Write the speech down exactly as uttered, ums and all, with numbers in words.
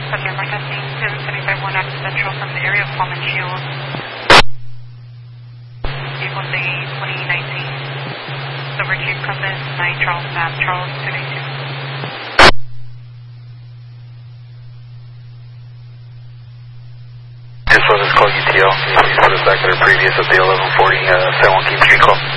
Thunder, my testing seven seventy-five one out Central from the area of Palm and Shield. Vehicle A twenty nineteen. Silver Chief Compass, nine Charles Mass, Charles two ninety-two. Just let us call U T L. Please put us back to their previous at the eleven forty, uh, San Joaquin Street call.